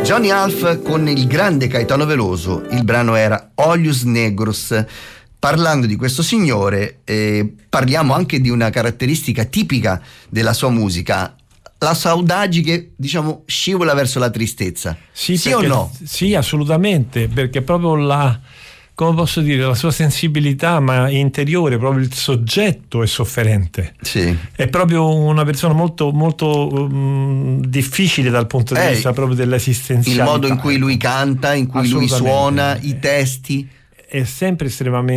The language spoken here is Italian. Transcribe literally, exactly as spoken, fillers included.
Johnny Half con il grande Caetano Veloso, il brano era Olhos Negros. Parlando di questo signore, eh, parliamo anche di una caratteristica tipica della sua musica, la saudade che, diciamo, scivola verso la tristezza. Sì, sì perché, o no? Sì, assolutamente, perché proprio la, come posso dire, la sua sensibilità ma interiore, proprio il soggetto è sofferente. Sì. È proprio una persona molto molto um, difficile dal punto di eh, vista proprio dell'esistenzialità. Il modo in cui lui canta, in cui lui suona, i testi. È sempre estremamente